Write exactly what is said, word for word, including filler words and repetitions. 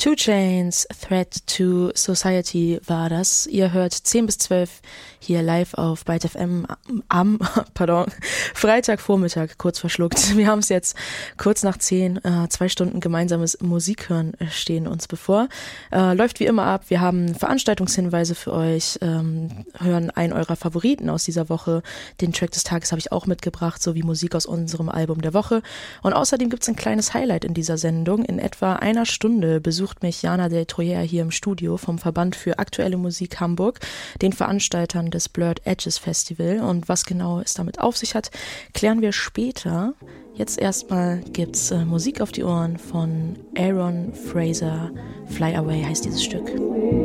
Two Chainz, Threat to Society war das. Ihr hört zehn bis zwölf hier live auf Byte F M am, pardon, Freitagvormittag, kurz verschluckt. Wir haben es jetzt kurz nach zehn, äh, zwei Stunden gemeinsames Musikhören stehen uns bevor. Äh, läuft wie immer ab. Wir haben Veranstaltungshinweise für euch, ähm, hören einen eurer Favoriten aus dieser Woche. Den Track des Tages habe ich auch mitgebracht, sowie Musik aus unserem Album der Woche. Und außerdem gibt es ein kleines Highlight in dieser Sendung. In etwa einer Stunde besucht mich Jana Del Troyer hier im Studio vom Verband für aktuelle Musik Hamburg, den Veranstaltern des Blurred Edges Festival. Und was genau es damit auf sich hat, klären wir später. Jetzt erstmal gibt's äh, Musik auf die Ohren von Aaron Fraser. Fly Away heißt dieses Stück.